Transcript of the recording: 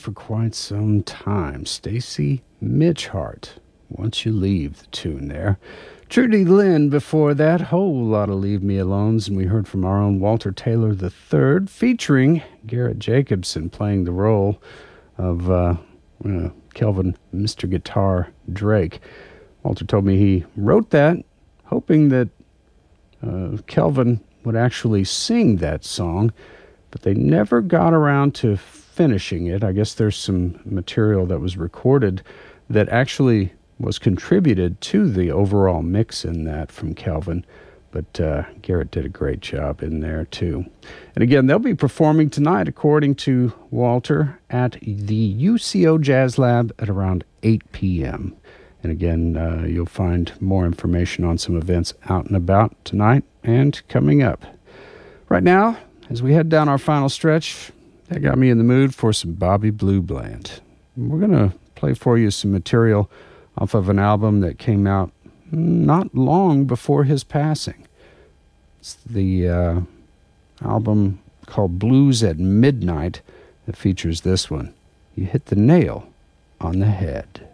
for quite some time. Stacy Mitchhart, Once You Leave, the tune there. Trudy Lynn before that, whole lot of Leave Me Alones, and we heard from our own Walter Taylor III, featuring Garrett Jacobson playing the role of Kelvin Mr. Guitar Drake. Walter told me he wrote that hoping that Kelvin would actually sing that song, but they never got around to finishing it. I guess there's some material that was recorded that actually was contributed to the overall mix in that from Kelvin, but Garrett did a great job in there too. And again, they'll be performing tonight, according to Walter, at the UCO Jazz Lab at around 8 p.m. And again, you'll find more information on some events out and about tonight and coming up. Right now, as we head down our final stretch, that got me in the mood for some Bobby Blue Bland. We're going to play for you some material off of an album that came out not long before his passing. It's the album called Blues at Midnight that features this one. You hit the nail on the head.